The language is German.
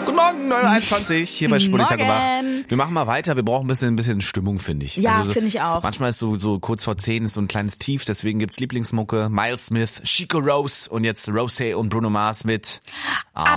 Guten Morgen, 9:21 hier bei Spulitzak gemacht. Morgen. Wir machen mal weiter, wir brauchen ein bisschen Stimmung, finde ich. Ja, finde ich auch. Manchmal ist so kurz vor 10 ist so ein kleines Tief, deswegen gibt's Lieblingsmucke, Miles Smith, Chico Rose und jetzt Rosé und Bruno Mars mit